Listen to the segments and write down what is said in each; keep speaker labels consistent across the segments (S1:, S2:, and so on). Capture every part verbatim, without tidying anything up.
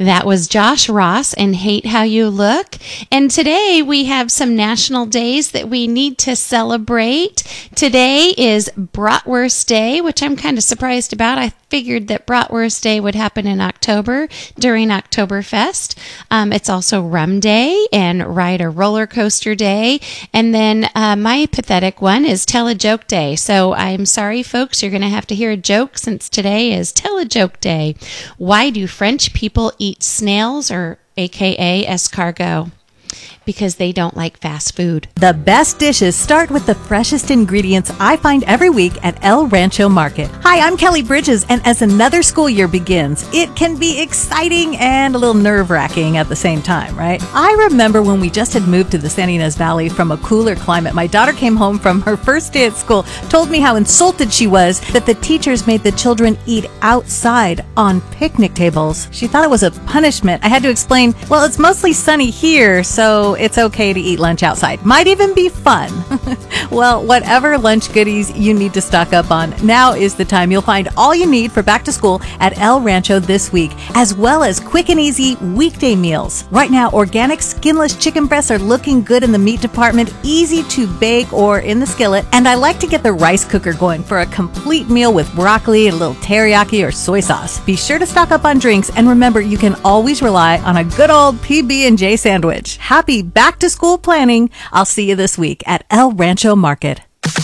S1: That was Josh Ross and Hate How You Look. And today we have some national days that we need to celebrate. Today is Bratwurst Day, which I'm kind of surprised about. I figured that Bratwurst Day would happen in October during Oktoberfest. Um, it's also Rum Day and Ride a Roller Coaster Day. And then uh, my pathetic one is Tell a Joke Day. So I'm sorry, folks, you're going to have to hear a joke since today is Tell a Joke Day. Why do French people eat snails, or A K A escargot? Because they don't like fast food.
S2: The best dishes start with the freshest ingredients I find every week at El Rancho Market. Hi, I'm Kelly Bridges, and as another school year begins, it can be exciting and a little nerve-wracking at the same time, right? I remember when we just had moved to the San Ynez Valley from a cooler climate. My daughter came home from her first day at school, told me how insulted she was that the teachers made the children eat outside on picnic tables. She thought it was a punishment. I had to explain, well, it's mostly sunny here, so it's okay to eat lunch outside. Might even be fun. Well, whatever lunch goodies you need to stock up on, now is the time. You'll find all you need for back to school at El Rancho this week, as well as quick and easy weekday meals. Right now, organic skinless chicken breasts are looking good in the meat department, easy to bake or in the skillet, and I like to get the rice cooker going for a complete meal with broccoli, a little teriyaki, or soy sauce. Be sure to stock up on drinks, and remember, you can always rely on a good old P B and J sandwich. Happy back to school planning. I'll see you this week at El Rancho Market.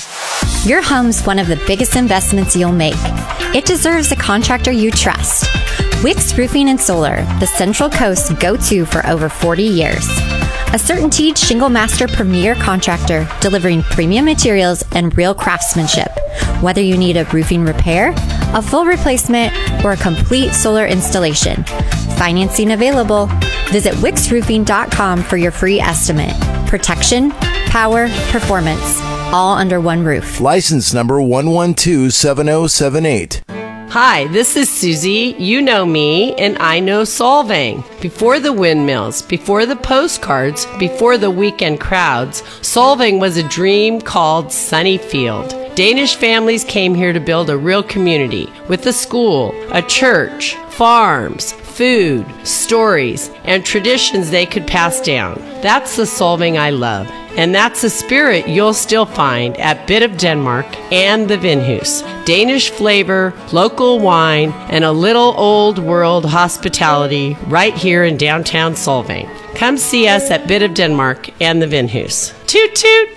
S3: Your home's one of the biggest investments you'll make. It deserves a contractor you trust. Wicks Roofing and Solar, the Central Coast's go-to for over forty years. A CertainTeed Shingle Master premier contractor delivering premium materials and real craftsmanship. Whether you need a roofing repair, a full replacement, or a complete solar installation. Financing available. Visit wicks roofing dot com for your free estimate. Protection, power, performance, all under one roof.
S4: License number one one two seven zero seven eight.
S5: Hi, this is Susie. You know me, and I know Solvang. Before the windmills, before the postcards, before the weekend crowds, Solvang was a dream called Sunnyfield. Danish families came here to build a real community with a school, a church, farms, food, stories, and traditions they could pass down. That's the Solvang I love. And that's the spirit you'll still find at Bit of Denmark and the Vinhus. Danish flavor, local wine, and a little old world hospitality right here in downtown Solvang. Come see us at Bit of Denmark and the Vinhus. Toot toot!